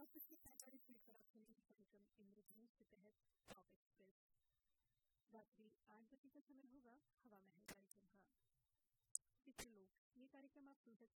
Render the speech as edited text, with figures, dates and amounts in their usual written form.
5:45 पर आप सुनेंगे कार्यक्रम इंद्रधनुष के तहत टॉप एक्सप्रेस। रात्रि 8 बजे का समय होगा हवा महल कार्यक्रम का। चित्रलोक ये कार्यक्रम आप सुन सकते